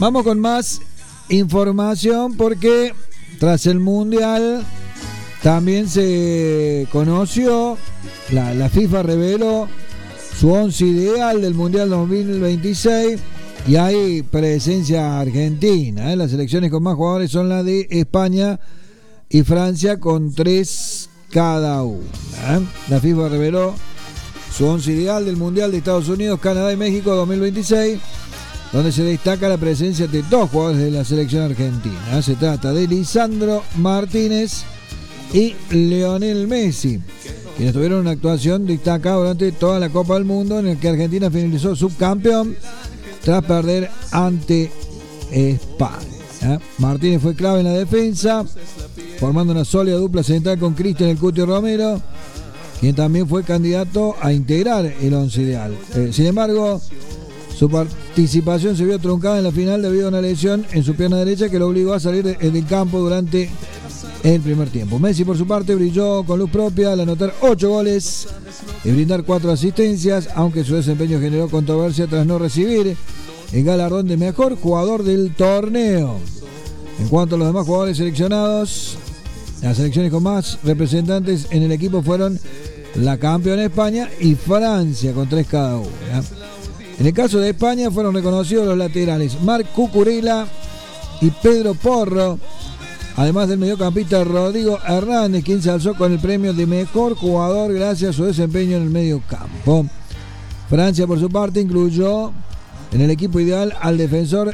Vamos con más información porque tras el Mundial también se conoció, la FIFA reveló su once ideal del Mundial 2026 y hay presencia argentina. Las selecciones con más jugadores son las de España y Francia con 3 cada una. La FIFA reveló su once ideal del Mundial de Estados Unidos, Canadá y México 2026, donde se destaca la presencia de 2 jugadores de la selección argentina. Se trata de Lisandro Martínez y Lionel Messi, quienes tuvieron una actuación destacada durante toda la Copa del Mundo, en el que Argentina finalizó subcampeón tras perder ante España. Martínez fue clave en la defensa, formando una sólida dupla central con Cristian El Cuti Romero, quien también fue candidato a integrar el once ideal. Sin embargo, su participación se vio truncada en la final debido a una lesión en su pierna derecha que lo obligó a salir del campo durante el primer tiempo. Messi, por su parte, brilló con luz propia al anotar 8 goles y brindar 4 asistencias, aunque su desempeño generó controversia tras no recibir el galardón de mejor jugador del torneo. En cuanto a los demás jugadores seleccionados, las selecciones con más representantes en el equipo fueron la campeona España y Francia con 3 cada una. En el caso de España fueron reconocidos los laterales Marc Cucurella y Pedro Porro, además del mediocampista Rodrigo Hernández, quien se alzó con el premio de mejor jugador gracias a su desempeño en el mediocampo. Francia, por su parte, incluyó en el equipo ideal al defensor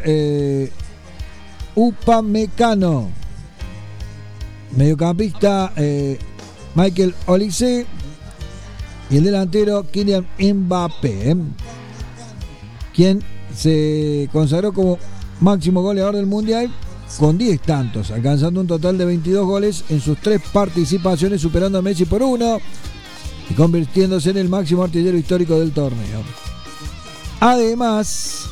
Upamecano, mediocampista Michael Olise y el delantero Kylian Mbappé, quien se consagró como máximo goleador del Mundial con 10 tantos, alcanzando un total de 22 goles en sus 3 participaciones, superando a Messi por 1 y convirtiéndose en el máximo artillero histórico del torneo. Además,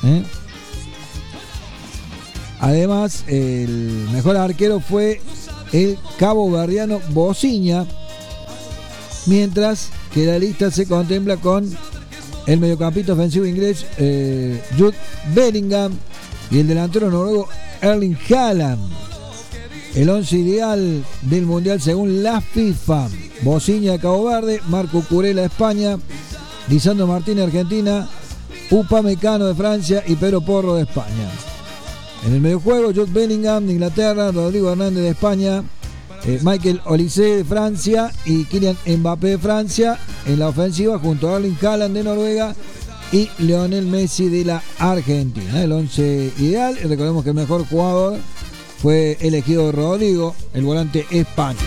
el mejor arquero fue el caboverdiano Bosinha, mientras que la lista se contempla con el mediocampista ofensivo inglés Jude Bellingham y el delantero noruego Erling Haaland. El once ideal del Mundial según la FIFA: Bosinha de Cabo Verde, Marco Cucurella de España, Lisandro Martínez de Argentina, Upamecano de Francia y Pedro Porro de España. En el mediojuego, Jude Bellingham de Inglaterra, Rodrigo Hernández de España, Michael Olise de Francia y Kylian Mbappé de Francia. En la ofensiva, junto a Erling Haaland de Noruega y Lionel Messi de la Argentina. El once ideal, y recordemos que el mejor jugador fue elegido Rodrigo, el volante español.